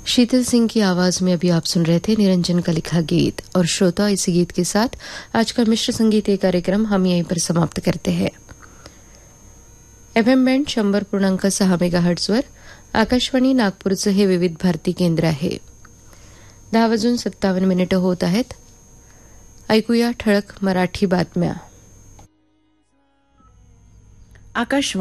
शीतल सिंह की आवाज में अभी आप सुन रहे थे निरंजन का लिखा गीत। और श्रोता, इसी गीत के साथ आज का मिश्र संगीत कार्यक्रम हम यहीं पर समाप्त करते हैं। एफएम बँड 100.6 मेगाहर्ट्झवर आकाशवाणी नागपूरचं हे विविध भारती केंद्र आहे। 10:57 होत आहेत। ऐकूया ठळक मराठी बातम्या। आकाशवाणी